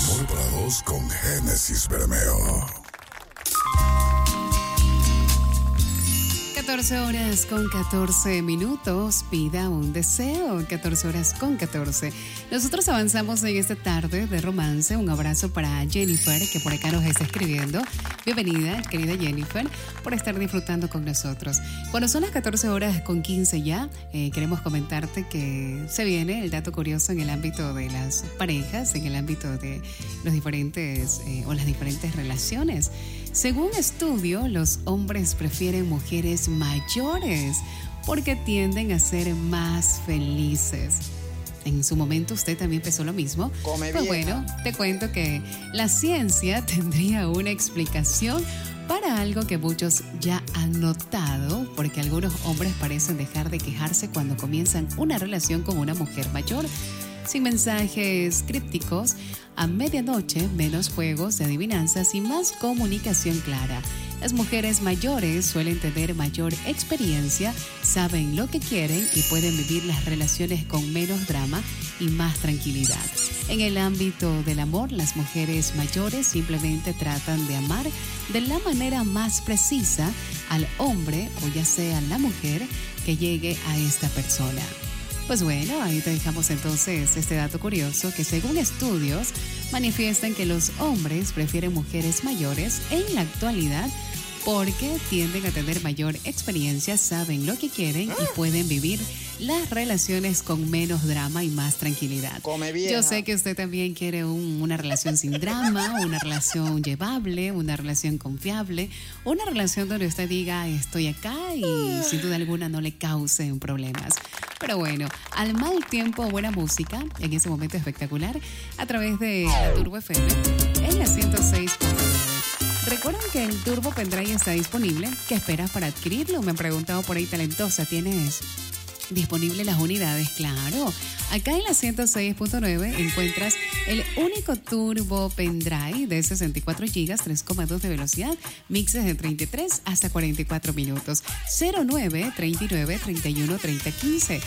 Amor para dos con Génesis Bermeo. 14 horas con 14 minutos, pida un deseo, 14 horas con 14. Nosotros avanzamos en esta tarde de romance. Un abrazo para Jennifer, que por acá nos está escribiendo. Bienvenida, querida Jennifer, por estar disfrutando con nosotros. Cuando son las 14 horas con 15 ya, queremos comentarte que se viene el dato curioso en el ámbito de las parejas, en el ámbito de los diferentes o las diferentes relaciones. Según estudio, los hombres prefieren mujeres mayores porque tienden a ser más felices. En su momento usted también pensó lo mismo. Pues bueno, te cuento que la ciencia tendría una explicación para algo que muchos ya han notado, porque algunos hombres parecen dejar de quejarse cuando comienzan una relación con una mujer mayor. Sin mensajes crípticos, a medianoche, menos juegos de adivinanzas y más comunicación clara. Las mujeres mayores suelen tener mayor experiencia, saben lo que quieren y pueden vivir las relaciones con menos drama y más tranquilidad. En el ámbito del amor, las mujeres mayores simplemente tratan de amar de la manera más precisa al hombre o ya sea la mujer que llegue a esta persona. Pues bueno, ahí te dejamos entonces este dato curioso que según estudios manifiestan que los hombres prefieren mujeres mayores en la actualidad porque tienden a tener mayor experiencia, saben lo que quieren y pueden vivir las relaciones con menos drama y más tranquilidad. Yo sé que usted también quiere una relación sin drama, una relación llevable, una relación confiable, una relación donde usted diga estoy acá y sin duda alguna no le causen problemas. Pero bueno, al mal tiempo, buena música, en ese momento espectacular, a través de la Turbo FM en la 106.9. Recuerden que el Turbo Pendrive está disponible. ¿Qué esperas para adquirirlo? Me han preguntado por ahí, talentosa, ¿tienes disponible las unidades? Claro. Acá en la 106.9 encuentras el único Turbo Pendrive de 64 GB, 3,2 de velocidad, mixes de 33 hasta 44 minutos. 09 39 31 30 15.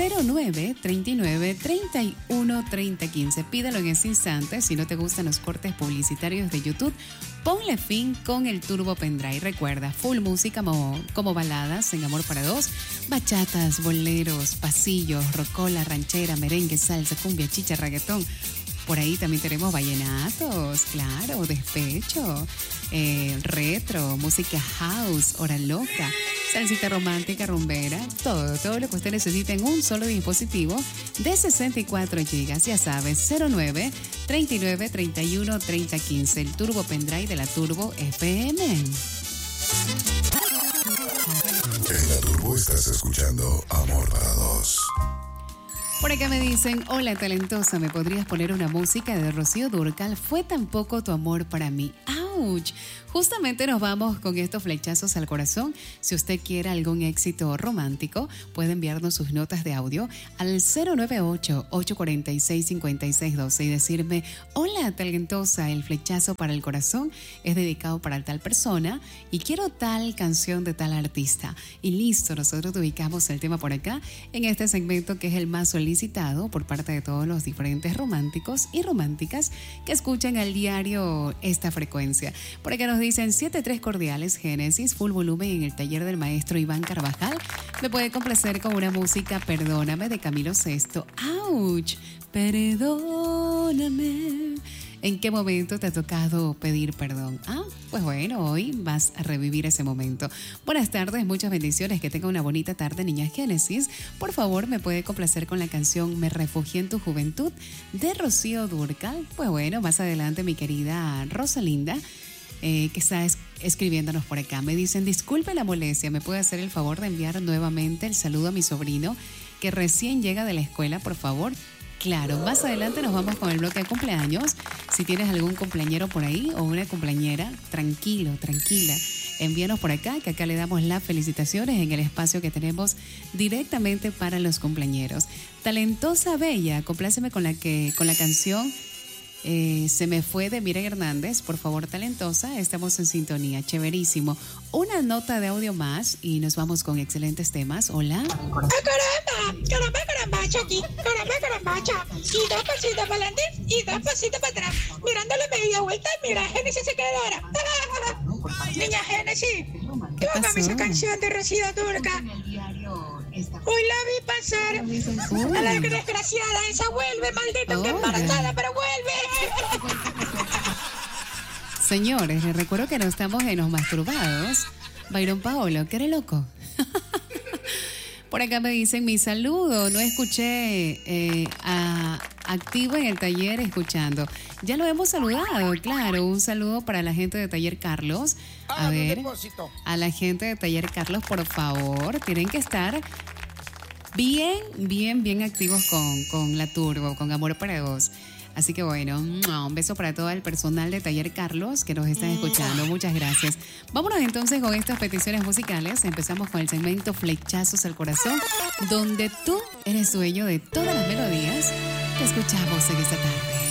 09 39 31 30 15. Pídalo en este instante. Si no te gustan los cortes publicitarios de YouTube, ponle fin con el Turbo Pendrive. Recuerda, full música como baladas en Amor para Dos, bachatas, boleros, pasillos, rocola, ranchera, merengue, salsa, cumbia, chicha, reggaetón. Por ahí también tenemos vallenatos, claro, despecho, retro, música house, hora loca, salsita romántica, rumbera, todo lo que usted necesita en un solo dispositivo de 64 GB. Ya sabes, 09 39 31 30 15, el Turbo Pendrive de la Turbo FM. En la Turbo estás escuchando Amor para Dos. Por acá me dicen, hola talentosa, ¿me podrías poner una música de Rocío Dúrcal? Fue tan poco tu amor para mí. ¡Auch! Justamente nos vamos con estos flechazos al corazón. Si usted quiere algún éxito romántico, puede enviarnos sus notas de audio al 098-846-5612 y decirme, hola talentosa, el flechazo para el corazón es dedicado para tal persona y quiero tal canción de tal artista. Y listo, nosotros ubicamos el tema por acá en este segmento que es el más solicitado por parte de todos los diferentes románticos y románticas que escuchan al diario esta frecuencia. Por acá nos dicen 7-3 cordiales, Génesis, full volumen en el taller del maestro Iván Carvajal. Me puede complacer con una música Perdóname de Camilo Sesto. ¡Auch! Perdóname. ¿En qué momento te ha tocado pedir perdón? Pues bueno, hoy vas a revivir ese momento. Buenas tardes, muchas bendiciones, que tenga una bonita tarde, niña Génesis. Por favor, me puede complacer con la canción Me refugié en tu juventud de Rocío Dúrcal. Pues bueno, más adelante mi querida Rosalinda, que está escribiéndonos por acá. Me dicen, disculpe la molestia, ¿me puede hacer el favor de enviar nuevamente el saludo a mi sobrino que recién llega de la escuela, por favor? Claro, más adelante nos vamos con el bloque de cumpleaños. Si tienes algún cumpleañero por ahí o una cumpleañera, tranquila, envíanos por acá, que acá le damos las felicitaciones en el espacio que tenemos directamente para los cumpleañeros. Talentosa Bella, compláceme con la canción Se me fue de Miriam Hernández, por favor, talentosa, estamos en sintonía, chéverísimo. Una nota de audio más y nos vamos con excelentes temas. Hola. Caramba, Chucky, caramba. Y 2 pasitos para adelante y 2 pasitos para atrás. Mirándole media vuelta, mira, Génesis se quedara. Niña Génesis, ¿qué va con esa canción de Rocío Turca? Hoy la vi pasar. A la desgraciada, esa vuelve, maldita, que embarazada, pero vuelve. Señores, les recuerdo que no estamos en los masturbados. Byron Paolo, ¿qué eres loco? Por acá me dicen mi saludo, no escuché activo en el taller escuchando. Ya lo hemos saludado, claro, un saludo para la gente de Taller Carlos. A ver, a la gente de Taller Carlos, por favor, tienen que estar bien activos con la Turbo, con Amor para Dos. Así que bueno, un beso para todo el personal de Taller Carlos que nos están escuchando. Muchas gracias. Vámonos entonces con estas peticiones musicales. Empezamos con el segmento Flechazos al Corazón, donde tú eres dueño de todas las melodías que escuchamos en esta tarde.